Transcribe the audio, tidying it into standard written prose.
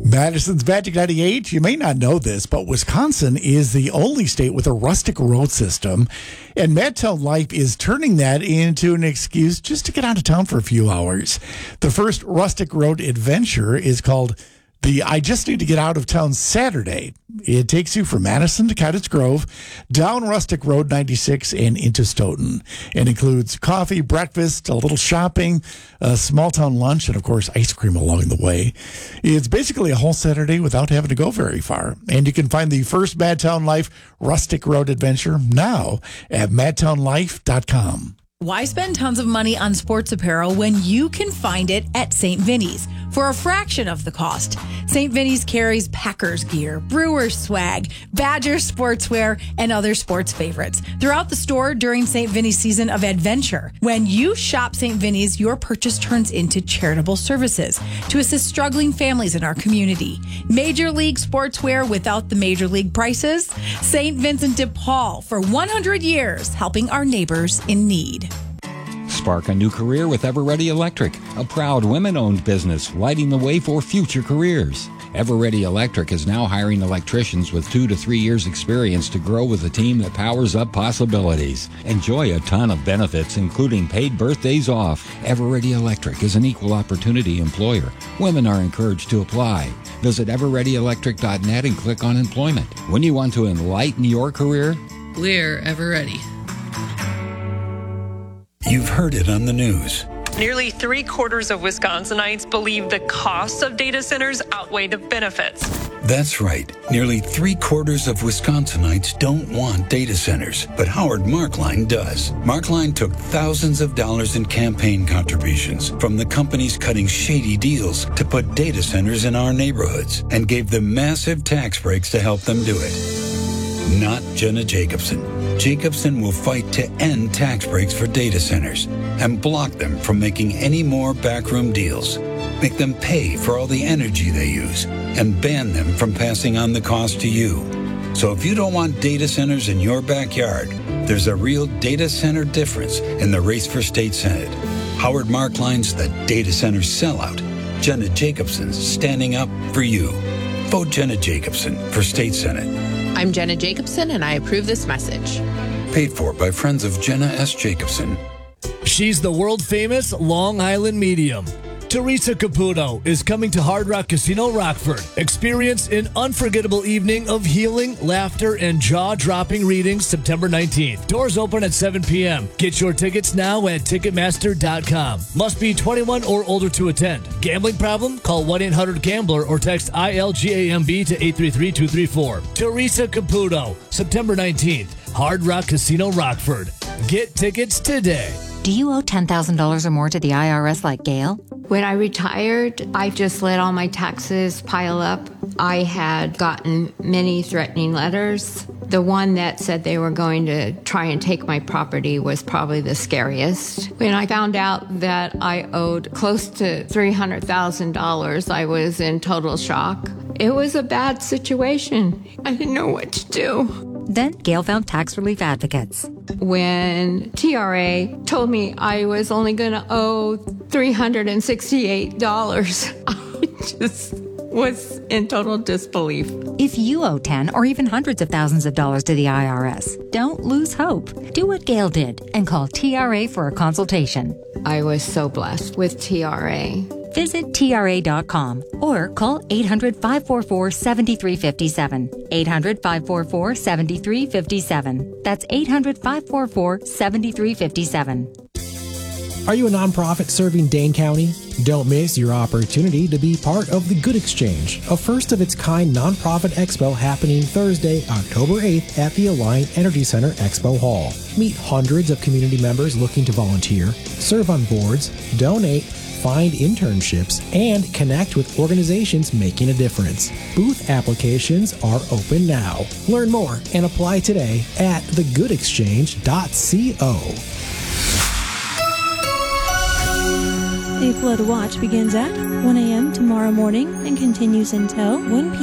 Madison's Magic 98. You may not know this, but Wisconsin is the only state with a rustic road system. And Madtown Life is turning that into an excuse just to get out of town for a few hours. The first rustic road adventure is called the I Just Need to Get Out of Town Saturday. It takes you from Madison to Cottage Grove, down Rustic Road 96 and into Stoughton. It includes coffee, breakfast, a little shopping, a small town lunch, and of course, ice cream along the way. It's basically a whole Saturday without having to go very far. And you can find the first Madtown Life Rustic Road Adventure now at madtownlife.com. Why spend tons of money on sports apparel when you can find it at St. Vinny's for a fraction of the cost? St. Vinny's carries Packers gear, Brewers swag, Badgers sportswear, and other sports favorites throughout the store during St. Vinny's season of adventure. When you shop St. Vinny's, your purchase turns into charitable services to assist struggling families in our community. Major League sportswear without the Major League prices? St. Vincent de Paul for 100 years, helping our neighbors in need. Spark a new career with Everready Electric, a proud women-owned business lighting the way for future careers. Everready Electric is now hiring electricians with 2 to 3 years experience to grow with a team that powers up possibilities. Enjoy a ton of benefits, including paid birthdays off. Everready Electric is an equal opportunity employer. Women are encouraged to apply. Visit everreadyelectric.net and click on employment. When you want to enlighten your career, we're Everready. You've heard it on the news. Nearly 3/4 of Wisconsinites believe the costs of data centers outweigh the benefits. That's right. Nearly 3/4 of Wisconsinites don't want data centers, but Howard Markline does. Markline took thousands of dollars in campaign contributions from the companies cutting shady deals to put data centers in our neighborhoods and gave them massive tax breaks to help them do it. Not Jenna Jacobson. Jacobson will fight to end tax breaks for data centers and block them from making any more backroom deals, make them pay for all the energy they use, and ban them from passing on the cost to you. So if you don't want data centers in your backyard, there's a real data center difference in the race for state senate. Howard Markline's the data center sellout. Jenna Jacobson's standing up for you. Vote Jenna Jacobson for state senate. I'm Jenna Jacobson, and I approve this message. Paid for by friends of Jenna S. Jacobson. She's the world-famous Long Island medium. Teresa Caputo is coming to Hard Rock Casino Rockford. Experience an unforgettable evening of healing, laughter, and jaw-dropping readings September 19th. Doors open at 7 p.m. Get your tickets now at Ticketmaster.com. Must be 21 or older to attend. Gambling problem? Call 1-800-GAMBLER or text ILGAMB to 833-234. Teresa Caputo, September 19th. Hard Rock Casino Rockford. Get tickets today. Do you owe $10,000 or more to the IRS like Gail? When I retired, I just let all my taxes pile up. I had gotten many threatening letters. The one that said they were going to try and take my property was probably the scariest. When I found out that I owed close to $300,000, I was in total shock. It was a bad situation. I didn't know what to do. Then Gail found tax relief advocates. When TRA told me I was only going to owe $368, I just was in total disbelief. If you owe 10 or even hundreds of thousands of dollars to the IRS, don't lose hope. Do what Gail did and call TRA for a consultation. I was so blessed with TRA. Visit TRA.com or call 800-544-7357. 800-544-7357. That's 800-544-7357. Are you a nonprofit serving Dane County? Don't miss your opportunity to be part of the Good Exchange, a first-of-its-kind nonprofit expo happening Thursday, October 8th at the Alliant Energy Center Expo Hall. Meet hundreds of community members looking to volunteer, serve on boards, donate, find internships, and connect with organizations making a difference. Booth applications are open now. Learn more and apply today at thegoodexchange.co. A flood watch begins at 1 a.m. tomorrow morning and continues until 1 p.m.